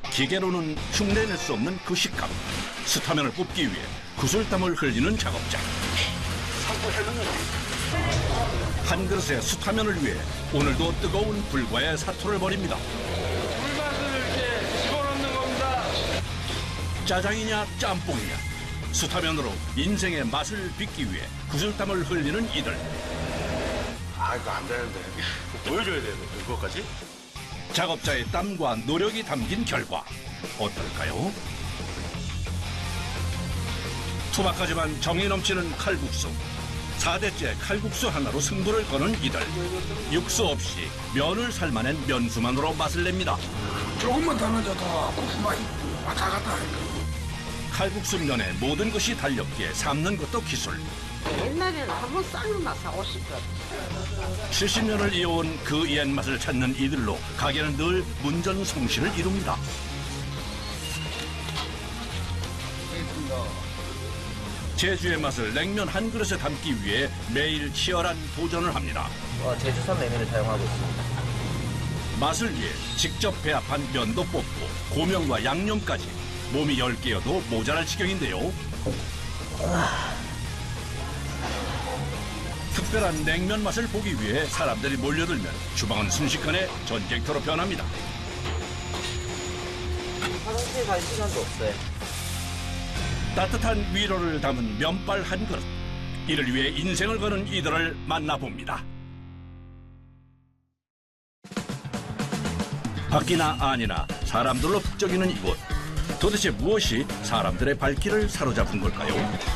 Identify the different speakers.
Speaker 1: 기계로는 흉내낼 수 없는 그 식감. 스타면을 뽑기 위해 구슬땀을 흘리는 작업자. 한 그릇의 스타면을 위해 오늘도 뜨거운 불과의 사투를 벌입니다.
Speaker 2: 불맛을 이렇게 집어넣는 겁니다.
Speaker 1: 짜장이냐 짬뽕이냐, 스타면으로 인생의 맛을 빚기 위해 구슬땀을 흘리는 이들.
Speaker 2: 아, 이거 안 되는데. 보여줘야 되는데, 그것까지?
Speaker 1: 작업자의 땀과 노력이 담긴 결과 어떨까요? 투박하지만 정이 넘치는 칼국수. 4대째 칼국수 하나로 승부를 거는 이들. 육수 없이 면을 삶아낸 면수만으로 맛을 냅니다.
Speaker 3: 조금만 더 넣어도 국수 맛이 왔다 갔다 하니까.
Speaker 1: 칼국수 면에 모든 것이 달렸기에 삶는 것도 기술.
Speaker 4: 옛날에는 한번 삶은 맛 사고 싶었지.
Speaker 1: 70년을 이어온 그 옛맛을 찾는 이들로 가게는 늘 문전성시를 이룹니다. 제주의 맛을 냉면 한 그릇에 담기 위해 매일 치열한 도전을 합니다.
Speaker 5: 제주산 메밀을 사용하고 있습니다.
Speaker 1: 맛을 위해 직접 배합한 면도 뽑고 고명과 양념까지 몸이 10개여도 모자랄 지경인데요. 특별한 냉면 맛을 보기 위해 사람들이 몰려들면 주방은 순식간에 전쟁터로 변합니다.
Speaker 5: 화장실 갈 시간도 없어요.
Speaker 1: 따뜻한 위로를 담은 면발 한 그릇. 이를 위해 인생을 거는 이들을 만나봅니다. 밖이나 안이나 사람들로 북적이는 이곳. 도대체 무엇이 사람들의 발길을 사로잡은 걸까요?